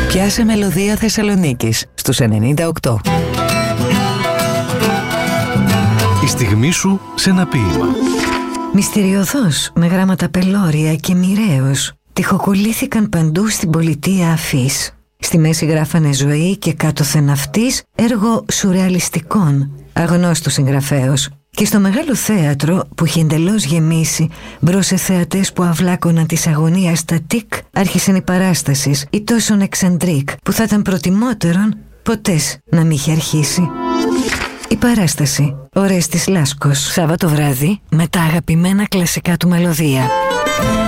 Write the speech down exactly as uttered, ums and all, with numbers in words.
Πιάσε μελωδία Θεσσαλονίκης στους ενενήντα οκτώ. Η στιγμή σου σε ένα ποίημα. Μυστηριωδώς, με γράμματα πελώρια και μοιραίως, τοιχοκολλήθηκαν παντού στην πολιτεία Αφής. Στη μέση γράφανε ζωή και κάτωθεν αυτής έργο σουρεαλιστικών, αγνώστου συγγραφέως. Και στο μεγάλο θέατρο που είχε εντελώς γεμίσει μπρος σε θεατές που αυλάκωναν της αγωνίας τα τικ, άρχισαν οι παράστασεις, οι τόσον εξαντρίκ που θα ήταν προτιμότερον ποτές να μην είχε αρχίσει. Η παράσταση «Ορέστης Λάσκος», Σάββατο βράδυ με τα αγαπημένα κλασικά του μελωδία.